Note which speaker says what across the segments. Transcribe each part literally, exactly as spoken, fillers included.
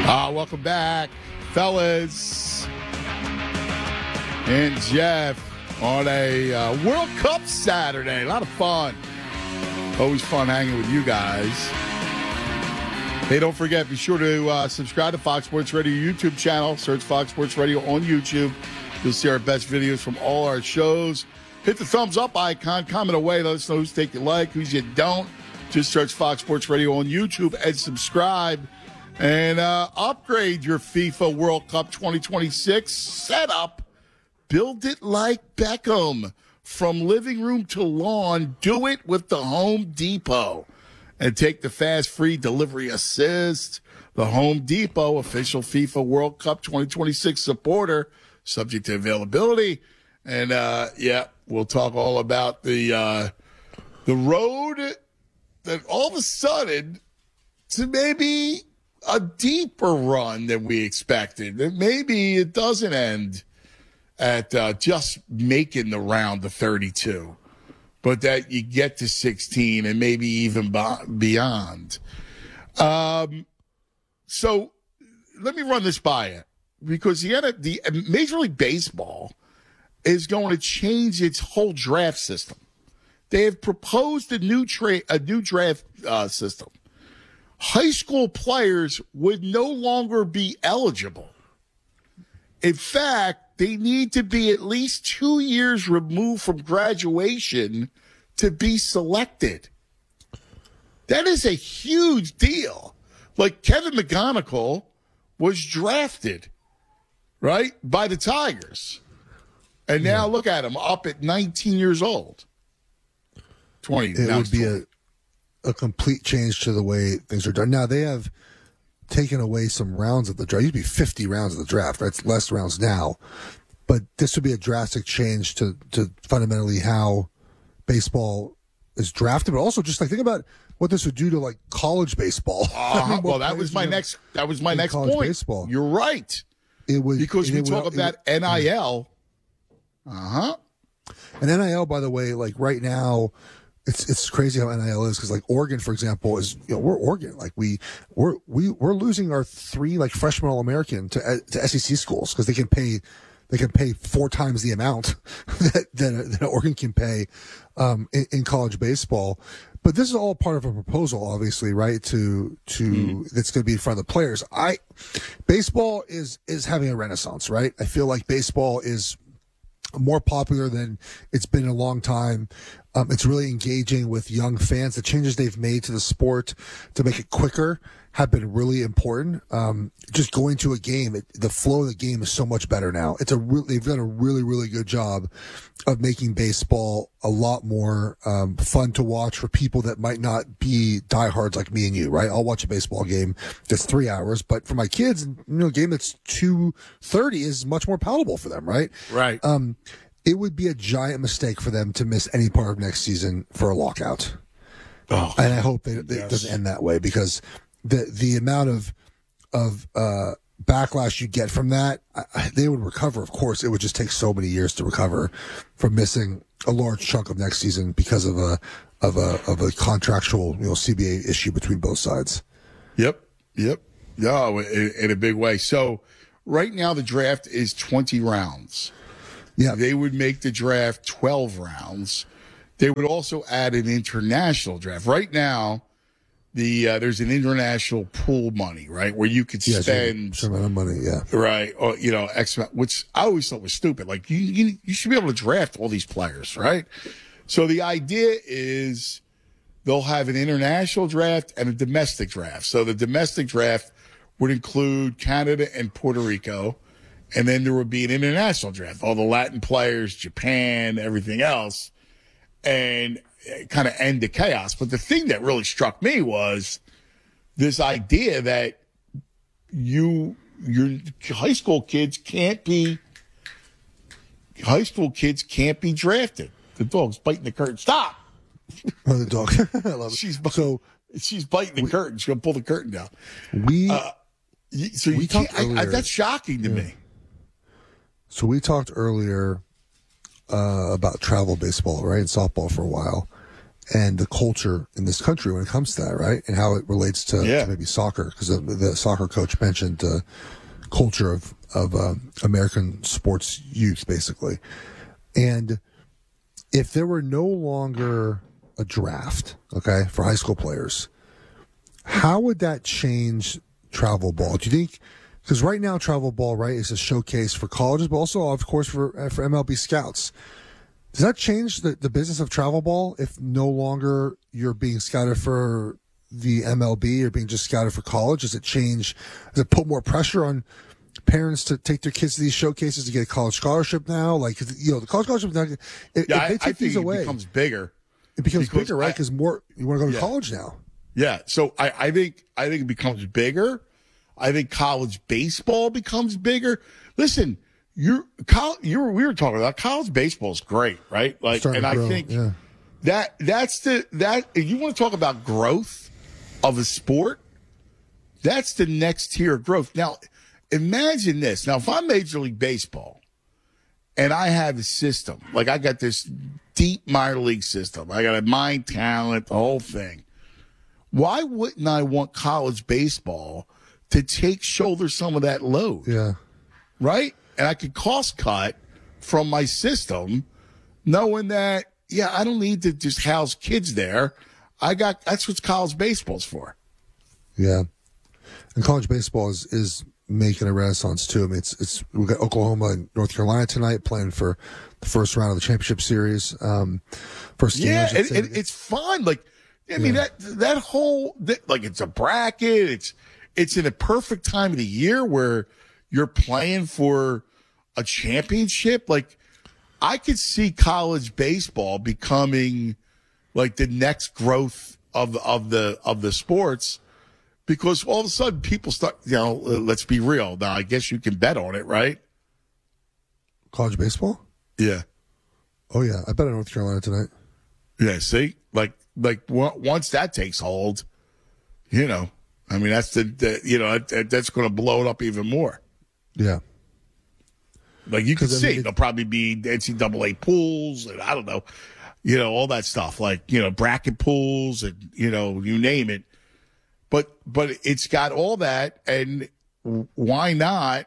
Speaker 1: Ah, welcome back, fellas and Jeff on a uh, World Cup Saturday. A lot of fun. Always fun hanging with you guys. Hey, don't forget, be sure to uh, subscribe to Fox Sports Radio YouTube channel. Search Fox Sports Radio on YouTube. You'll see our best videos from all our shows. Hit the thumbs up icon. Comment away. Let us know who's take you like, who's you don't. Just search Fox Sports Radio on YouTube and subscribe. And uh, upgrade your FIFA World Cup twenty twenty-six setup. Build it like Beckham. From living room to lawn, do it with the Home Depot. And take the fast, free delivery assist. The Home Depot, official FIFA World Cup twenty twenty-six supporter, subject to availability. And, uh, yeah, we'll talk all about the uh, the road that all of a sudden to maybe a deeper run than we expected. That maybe it doesn't end at uh, just making the round to thirty-two, but that you get to sixteen and maybe even beyond. Um, so let me run this by you, because the, the Major League Baseball is going to change its whole draft system. They have proposed a new tra- a new draft uh, system. High school players would no longer be eligible. In fact, they need to be at least two years removed from graduation to be selected. That is a huge deal. Like Kevin McGonigal was drafted, right, by the Tigers. And now yeah. Look at him, up at nineteen years old. twenty.
Speaker 2: It would be a, a complete change to the way things are done. Now, they have taken away some rounds of the draft. It used to be fifty rounds of the draft, right? It's less rounds now. But this would be a drastic change to, to fundamentally how baseball is drafted, but also just like think about what this would do to like college baseball.
Speaker 1: Uh, I mean, well, that was my next. That was my next point. Baseball. You're right.
Speaker 2: It would
Speaker 1: because we talk
Speaker 2: would,
Speaker 1: about
Speaker 2: would,
Speaker 1: N I L. Uh huh.
Speaker 2: And N I L, by the way, like right now, it's it's crazy how N I L is, because like Oregon, for example, is you know we're Oregon, like we we're we we're losing our three like freshman All American to to S E C schools because they can pay. They can pay four times the amount that, that, that Oregon can pay um, in, in college baseball. But this is all part of a proposal, obviously, right? To to mm. that's going to be in front of the players. I baseball is is having a renaissance, right? I feel like baseball is more popular than it's been in a long time. Um, it's really engaging with young fans. The changes they've made to the sport to make it quicker have been really important. Um, just going to a game, it, the flow of the game is so much better now. It's a re- they've done a really, really good job of making baseball a lot more um, fun to watch for people that might not be diehards like me and you, right? I'll watch a baseball game that's three hours, but for my kids, you know, a game that's two thirty is much more palatable for them, right?
Speaker 1: Right.
Speaker 2: Um, it would be a giant mistake for them to miss any part of next season for a lockout.
Speaker 1: Oh,
Speaker 2: and I hope it,
Speaker 1: yes.
Speaker 2: it doesn't end that way, because the the amount of of uh, backlash you get from that, I, they would recover. Of course, it would just take so many years to recover from missing a large chunk of next season because of a of a of a contractual you know C B A issue between both sides.
Speaker 1: Yep, yep, no, in, in a big way. So right now the draft is twenty rounds.
Speaker 2: Yeah,
Speaker 1: they would make the draft twelve rounds. They would also add an international draft. Right now, the uh, there's an international pool money, right, where you could
Speaker 2: yeah,
Speaker 1: spend
Speaker 2: some amount of money, yeah,
Speaker 1: right, or you know, X amount, which I always thought was stupid. Like you, you, you should be able to draft all these players, right? So the idea is they'll have an international draft and a domestic draft. So the domestic draft would include Canada and Puerto Rico, and then there would be an international draft, all the Latin players, Japan, everything else, and kind of end the chaos. But the thing that really struck me was this idea that you, your high school kids can't be, high school kids can't be drafted. The dog's biting the curtain. Stop.
Speaker 2: Oh, the dog. I love it.
Speaker 1: She's,
Speaker 2: so
Speaker 1: she's biting the we, curtain. She's going to pull the curtain down.
Speaker 2: We,
Speaker 1: uh, so you
Speaker 2: we
Speaker 1: can't,
Speaker 2: talked earlier,
Speaker 1: I, I, that's shocking to
Speaker 2: yeah.
Speaker 1: me.
Speaker 2: So we talked earlier uh, about travel baseball, right, and softball for a while. and the culture in this country when it comes to that, right? And how it relates to,
Speaker 1: yeah.
Speaker 2: to maybe soccer, because the, the soccer coach mentioned the culture of, of uh, American sports youth, basically. And if there were no longer a draft, okay, for high school players, how would that change travel ball? Do you think, because right now travel ball, right, is a showcase for colleges, but also, of course, for for M L B scouts. Does that change the, the business of travel ball if no longer you're being scouted for the M L B, you're being just scouted for college? Does it change, does it put more pressure on parents to take their kids to these showcases to get a college scholarship now? Like, you know, the college scholarship, now, if,
Speaker 1: yeah,
Speaker 2: if they
Speaker 1: I,
Speaker 2: take
Speaker 1: I
Speaker 2: these
Speaker 1: think
Speaker 2: away,
Speaker 1: it becomes bigger.
Speaker 2: It becomes
Speaker 1: because
Speaker 2: bigger, right?
Speaker 1: I-
Speaker 2: Because more, you want to go to
Speaker 1: Yeah.
Speaker 2: college now.
Speaker 1: Yeah, so I, I think I think it becomes bigger. I think college baseball becomes bigger. Listen, you're you're we were talking about college baseball is great, right? Like,
Speaker 2: Starting
Speaker 1: and
Speaker 2: to grow,
Speaker 1: I think
Speaker 2: yeah.
Speaker 1: that that's the that if you want to talk about growth of a sport, that's the next tier of growth. Now, imagine this. Now, if I'm Major League Baseball and I have a system, like I got this deep minor league system, I got a mine talent, the whole thing. Why wouldn't I want college baseball to take shoulder some of that load?
Speaker 2: Yeah.
Speaker 1: Right? And I could cost cut from my system knowing that, yeah, I don't need to just house kids there. I got, that's what college baseball's for.
Speaker 2: Yeah. And college baseball is, is making a renaissance too. I mean, it's, it's, we've got Oklahoma and North Carolina tonight playing for the first round of the championship series. Um, first game,
Speaker 1: Yeah,
Speaker 2: I should
Speaker 1: and,
Speaker 2: say.
Speaker 1: and it's fun. Like, I mean,
Speaker 2: Yeah.
Speaker 1: that, that whole, that, like, it's a bracket. It's, it's in a perfect time of the year where you're playing for a championship. Like, I could see college baseball becoming like the next growth of of the of the sports, because all of a sudden people start, you know, uh, let's be real. Now, I guess you can bet on it, right?
Speaker 2: College baseball?
Speaker 1: Yeah.
Speaker 2: Oh, yeah. I bet on North Carolina tonight.
Speaker 1: Yeah. See, like, like w- once that takes hold, you know, I mean, that's the, the you know, that, that's going to blow it up even more.
Speaker 2: Yeah.
Speaker 1: Like, you can
Speaker 2: 'Cause, I
Speaker 1: see
Speaker 2: mean, it-
Speaker 1: there'll probably be N C double A pools and I don't know, you know, all that stuff, like, you know, bracket pools and, you know, you name it. But, but it's got all that. And why not?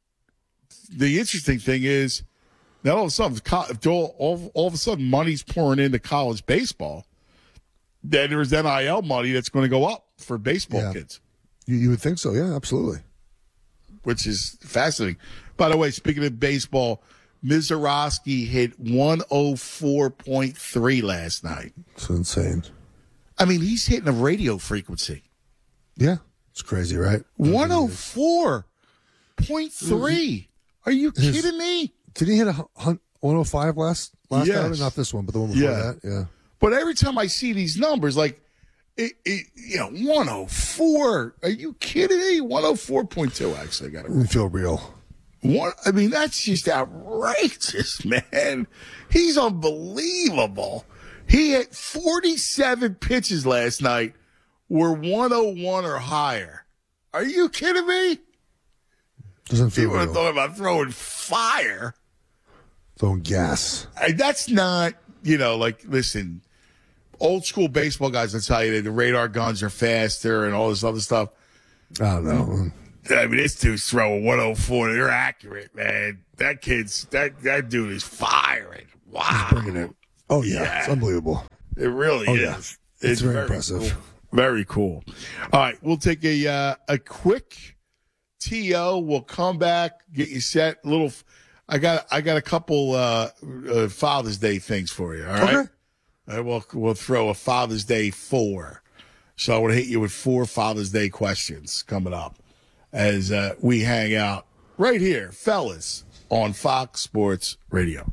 Speaker 1: The interesting thing is, now all of a sudden, if all, all, all of a sudden money's pouring into college baseball, then there's N I L money that's going to go up for baseball
Speaker 2: Yeah.
Speaker 1: kids,
Speaker 2: You, you would think so. Yeah, absolutely.
Speaker 1: which is fascinating. By the way, speaking of baseball, Mizorowski hit one oh four point three last night.
Speaker 2: It's insane.
Speaker 1: I mean, he's hitting a radio frequency.
Speaker 2: Yeah. It's crazy, right?
Speaker 1: one oh four point three. Are you
Speaker 2: His-
Speaker 1: kidding me?
Speaker 2: Did he hit a hun- one oh five last last
Speaker 1: Yes.
Speaker 2: outing? Not this one, but the one before
Speaker 1: Yeah.
Speaker 2: that. Yeah.
Speaker 1: But every time I see these numbers, like, it, it, you know, one oh four. Are you kidding me? one oh four point two, actually. I got it
Speaker 2: We feel real.
Speaker 1: One, I mean, that's just outrageous, man. He's unbelievable. He had forty-seven pitches last night were one oh one or higher. Are you kidding me?
Speaker 2: Doesn't feel
Speaker 1: People are
Speaker 2: real.
Speaker 1: talking about throwing fire.
Speaker 2: Throwing gas.
Speaker 1: I, that's not, you know, like, listen, old school baseball guys will tell you that the radar guns are faster and all this other stuff.
Speaker 2: I don't know.
Speaker 1: I mean, this dude's throwing one oh four. They're accurate, man. That kid's, that, that dude is firing. Wow.
Speaker 2: Bringing it. Oh, yeah.
Speaker 1: Yeah.
Speaker 2: It's unbelievable.
Speaker 1: It really
Speaker 2: Oh,
Speaker 1: is.
Speaker 2: yeah. It's very impressive.
Speaker 1: Cool. Very cool. All right, we'll take a uh, a quick T O. We'll come back, get you set. Little, I got I got a couple uh, uh, Father's Day things for you. All right,
Speaker 2: Okay.
Speaker 1: all right we'll we'll throw a Father's Day four. So I want to hit you with four Father's Day questions coming up as uh, we hang out right here, fellas, on Fox Sports Radio.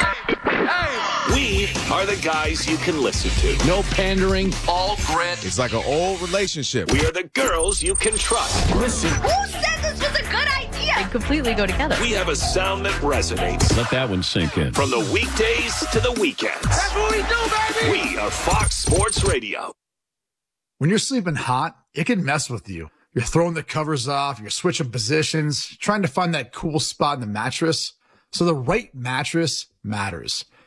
Speaker 3: We are the guys you can listen to.
Speaker 4: No pandering.
Speaker 3: All grit.
Speaker 4: It's like an old relationship.
Speaker 3: We are the girls you can trust. Listen,
Speaker 5: Who said this was a good idea?
Speaker 6: They completely go together.
Speaker 3: we have a sound that resonates.
Speaker 4: Let that one sink in.
Speaker 3: From the weekdays to the weekends. That's what we do, baby. We are Fox Sports Radio.
Speaker 7: When you're sleeping hot, it can mess with you. You're throwing the covers off, you're switching positions, trying to find that cool spot in the mattress. So the right mattress matters.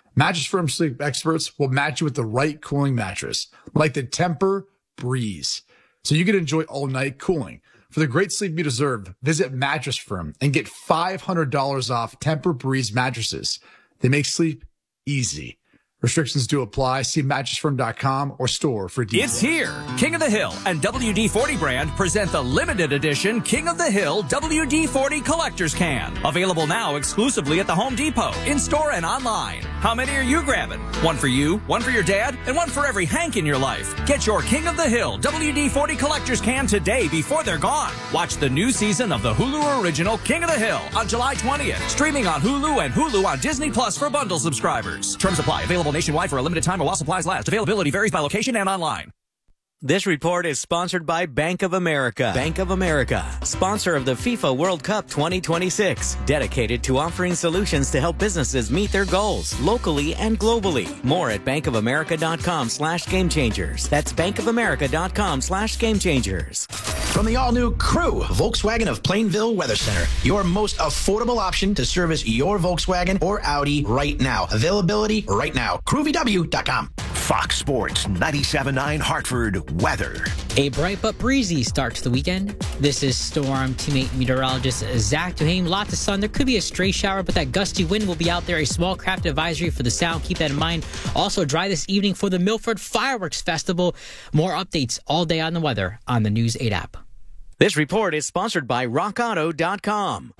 Speaker 7: Mattress Firm sleep experts will match you with the right cooling mattress, like the Temper Breeze, so you can enjoy all-night cooling. For the great sleep you deserve, visit Mattress Firm and get five hundred dollars off Temper Breeze mattresses. They make sleep easy. Restrictions do apply. See mattress firm dot com or store for details.
Speaker 6: It's here. King of the Hill and W D forty brand present the limited edition King of the Hill W D forty Collector's Can. Available now exclusively at the Home Depot, in-store and online. How many are you grabbing? One for you, one for your dad, and one for every Hank in your life. Get your King of the Hill W D forty Collector's Can today before they're gone. Watch the new season of the Hulu original King of the Hill on July twentieth. Streaming on Hulu and Hulu on Disney Plus for bundle subscribers. Terms apply. Available nationwide for a limited time while supplies last. Availability varies by location and online.
Speaker 8: This report is sponsored by Bank of America. Bank of America, sponsor of the FIFA World Cup twenty twenty-six, dedicated to offering solutions to help businesses meet their goals locally and globally. More at bankofamerica.com slash game changers. That's bankofamerica.com slash game changers.
Speaker 9: From the all-new Crew, Volkswagen of Plainville Weather Center, your most affordable option to service your Volkswagen or Audi right now. Availability right now. crew v w dot com.
Speaker 3: Fox Sports ninety-seven point nine Hartford weather.
Speaker 10: A bright but breezy start to the weekend. This is Storm teammate meteorologist Zach Duhame. Lots of sun. There could be a stray shower, but that gusty wind will be out there. A small craft advisory for the Sound. Keep that in mind. Also dry this evening for the Milford Fireworks Festival. More updates all day on the weather on the News eight app.
Speaker 8: This report is sponsored by rock auto dot com.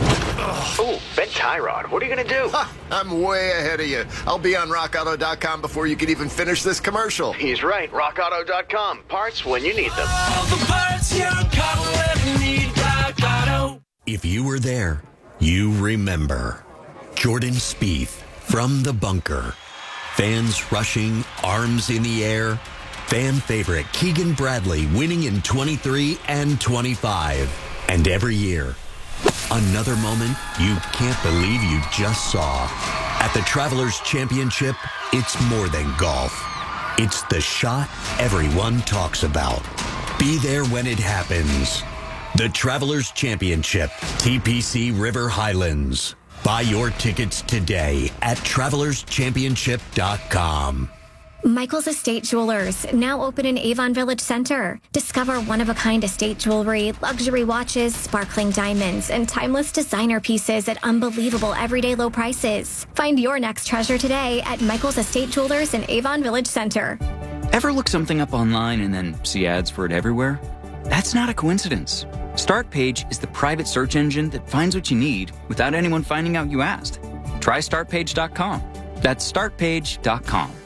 Speaker 11: Oh, Ben Tyrod, what are you going to do?
Speaker 12: Ha, I'm way ahead of you. I'll be on rock auto dot com before you can even finish this commercial.
Speaker 11: He's right, rock auto dot com. Parts when you need them.
Speaker 13: All the parts your car will ever need, Rock Auto.
Speaker 14: If you were there, you remember. Jordan Spieth from the bunker. Fans rushing, arms in the air. Fan favorite Keegan Bradley winning in twenty-three and twenty-five. And every year, another moment you can't believe you just saw. At the Travelers Championship, it's more than golf. It's the shot everyone talks about. Be there when it happens. The Travelers Championship, T P C River Highlands. Buy your tickets today at travelers championship dot com.
Speaker 15: Michael's Estate Jewelers, now open in Avon Village Center. Discover one-of-a-kind estate jewelry, luxury watches, sparkling diamonds, and timeless designer pieces at unbelievable everyday low prices. Find your next treasure today at Michael's Estate Jewelers in Avon Village Center.
Speaker 16: Ever look something up online and then see ads for it everywhere? That's not a coincidence. Startpage is the private search engine that finds what you need without anyone finding out you asked. Try start page dot com. That's start page dot com.